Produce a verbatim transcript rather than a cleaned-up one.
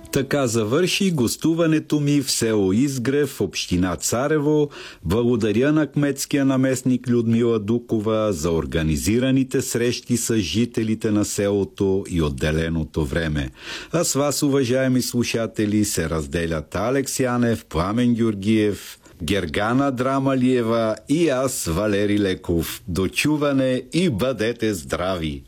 Така завърши гостуването ми в село Изгрев, община Царево. Благодаря на кметския наместник Людмила Дукова за организираните срещи с жителите на селото и отделеното време. А с вас, уважаеми слушатели, се разделят Алекс Янев, Пламен Георгиев, Гергана Драмалиева и аз, Валери Леков. До чуване и бъдете здрави!